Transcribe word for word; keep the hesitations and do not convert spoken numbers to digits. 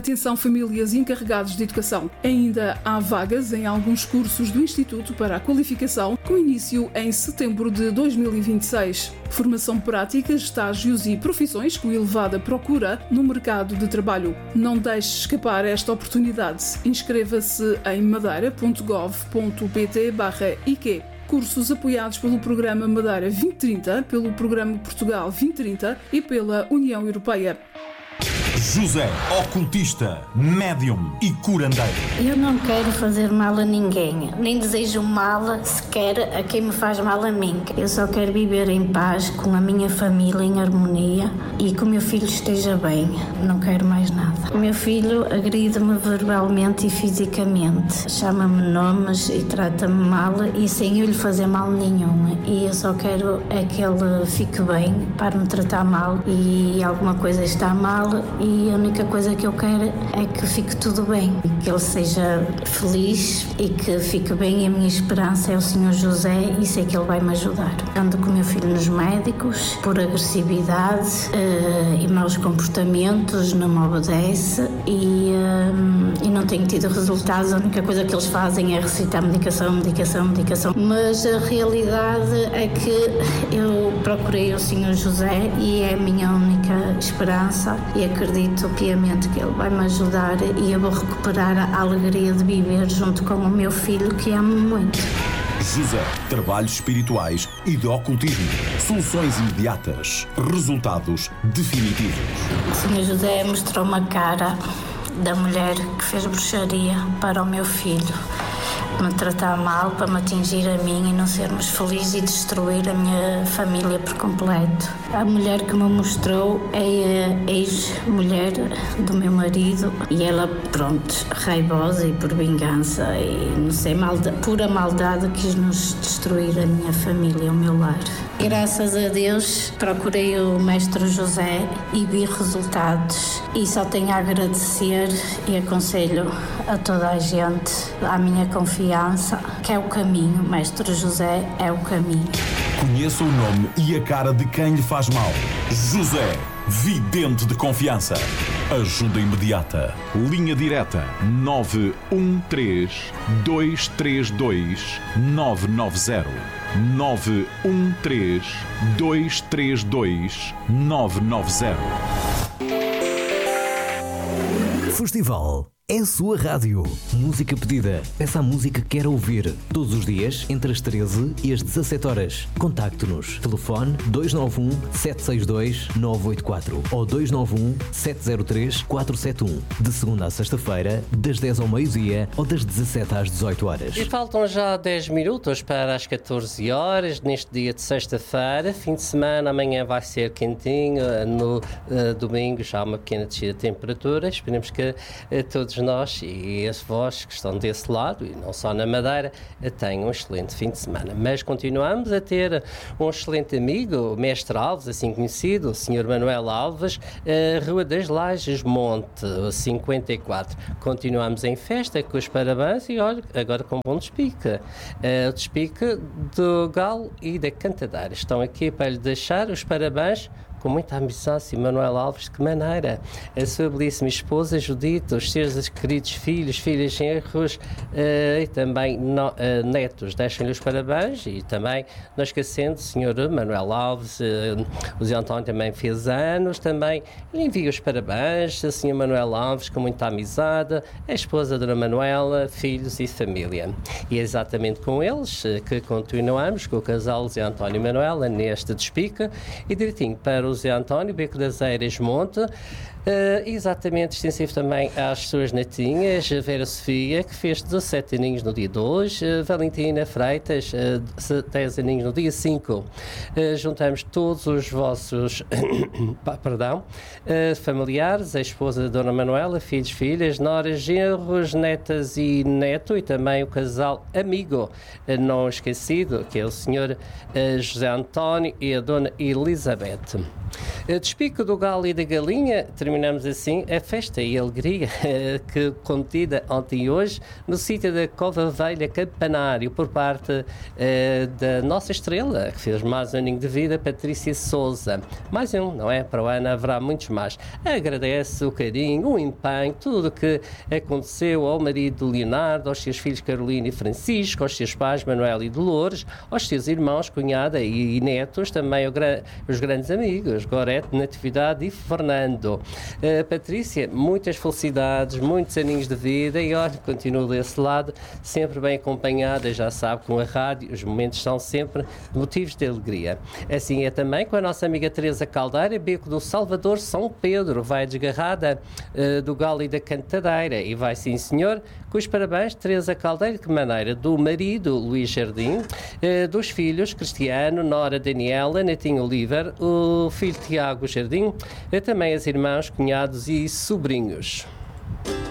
Atenção famílias e encarregados de educação. Ainda há vagas em alguns cursos do Instituto para a Qualificação, com início em setembro de dois mil e vinte e seis. Formação prática, estágios e profissões com elevada procura no mercado de trabalho. Não deixe escapar esta oportunidade. Inscreva-se em madeira ponto gov ponto pt barra I Q. Cursos apoiados pelo Programa Madeira vinte trinta, pelo Programa Portugal vinte trinta e pela União Europeia. José, ocultista, médium e curandeiro. Eu não quero fazer mal a ninguém, nem desejo mal sequer a quem me faz mal a mim. Eu só quero viver em paz com a minha família, em harmonia, e que o meu filho esteja bem. Não quero mais nada. O meu filho agride-me verbalmente e fisicamente. Chama-me nomes e trata-me mal e sem eu lhe fazer mal nenhum. E eu só quero é que ele fique bem, para me tratar mal e alguma coisa está mal. E a única coisa que eu quero é que fique tudo bem, que ele seja feliz e que fique bem. E a minha esperança é o senhor José e sei que ele vai me ajudar. Ando com o meu filho nos médicos por agressividade uh, e maus comportamentos, não me obedece e, uh, e não tenho tido resultados. A única coisa que eles fazem é recitar medicação, medicação, medicação. Mas a realidade é que eu procurei o senhor José e é a minha única esperança e acredito piamente que ele vai me ajudar e eu vou recuperar a alegria de viver junto com o meu filho, que amo muito. José, trabalhos espirituais e de ocultismo. Soluções imediatas. Resultados definitivos. O senhor José mostrou uma cara da mulher que fez bruxaria para o meu filho. Me tratar mal, para me atingir a mim e não sermos felizes e destruir a minha família por completo. A mulher que me mostrou é a ex-mulher do meu marido e ela, pronto, raivosa e por vingança e não sei, malda, pura maldade, quis nos destruir a minha família, o meu lar. Graças a Deus procurei o mestre José e vi resultados e só tenho a agradecer e aconselho a toda a gente, à minha confiança, que é o caminho. Mestre José é o caminho. Conheça o nome e a cara de quem lhe faz mal. José, vidente de confiança. Ajuda imediata. Linha direta nove um três, dois três dois, nove nove zero. nove um três, dois três dois, nove nove zero. Festival é a sua rádio. Música pedida. Peça a música que quer ouvir. Todos os dias, entre as treze e as dezassete horas. Contacte-nos. Telefone dois nove um, sete seis dois, nove oito quatro ou dois nove um, sete zero três, quatro sete um. De segunda a sexta-feira, das dez ao meio-dia ou das dezassete às dezoito horas. E faltam já dez minutos para as catorze horas, neste dia de sexta-feira. Fim de semana, amanhã vai ser quentinho. No uh, domingo já há uma pequena descida de temperatura. Esperemos que uh, todos nós e as vós que estão desse lado e não só na Madeira tenham um excelente fim de semana. Mas continuamos a ter um excelente amigo, o Mestre Alves, assim conhecido, o senhor Manuel Alves, uh, Rua das Lajes, Monte cinquenta e quatro. Continuamos em festa com os parabéns e olha, agora com um bom despique. Uh, o despique do Galo e da Cantadeira. Estão aqui para lhe deixar os parabéns com muita ambição, sim, Manuel Alves, de que maneira? A sua belíssima esposa Judite, os seus queridos filhos, filhas genros uh, e também no, uh, netos, deixem-lhe os parabéns e também, não esquecendo, o senhor Manuel Alves, uh, o Zé António também fez anos, também envia os parabéns, o senhor Manuel Alves, com muita amizade, a esposa Dona Manuela, filhos e família. E é exatamente com eles uh, que continuamos, com o casal Zé António e Manuela, neste despique, e direitinho para o Zé António, Beco das Eiras, Monte, Uh, exatamente extensivo também às suas netinhas, a Vera Sofia, que fez dezassete aninhos no dia de hoje, uh, Valentina Freitas, uh, dez aninhos no dia cinco. Uh, juntamos todos os vossos perdão, uh, familiares, a esposa da Dona Manuela, filhos, filhas, noras, genros, netas e neto, e também o casal amigo, uh, não esquecido, que é o senhor uh, José António e a Dona Elizabeth. Despico do galo e da galinha, terminamos assim a festa e a alegria que contida ontem e hoje no sítio da Cova Velha Campanário por parte eh, da nossa estrela, que fez mais um aninho de vida, Patrícia Souza. Mais um, não é? Para o ano haverá muitos mais. Agradece o carinho, o empenho, tudo o que aconteceu ao marido de Leonardo, aos seus filhos Carolina e Francisco, aos seus pais Manuel e Dolores, aos seus irmãos, cunhada e, e netos, também o, os grandes amigos, Gorete, Natividade e Fernando. Uh, Patrícia, muitas felicidades, muitos aninhos de vida e olha, continua desse lado, sempre bem acompanhada, já sabe, com a rádio, os momentos são sempre motivos de alegria. Assim é também com a nossa amiga Teresa Caldeira, Beco do Salvador, São Pedro, vai desgarrada uh, do galo e da cantadeira e vai sim senhor, com os parabéns, Teresa Caldeira, de que maneira? Do marido Luís Jardim, uh, dos filhos Cristiano, Nora Daniela, Netinho Oliver, o filho Tiago Jardim, uh, também as irmãs, cunhados e sobrinhos.